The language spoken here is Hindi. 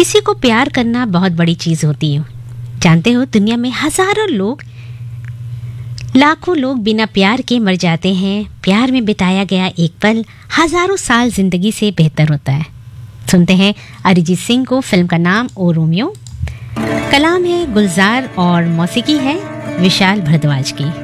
किसी को प्यार करना बहुत बड़ी चीज़ होती है। जानते हो, दुनिया में हजारों लोग, लाखों लोग बिना प्यार के मर जाते हैं। प्यार में बिताया गया एक पल हजारों साल जिंदगी से बेहतर होता है। सुनते हैं अरिजीत सिंह को, फिल्म का नाम ओ रोमियो। कलाम है गुलजार और मौसीकी है विशाल भारद्वाज की।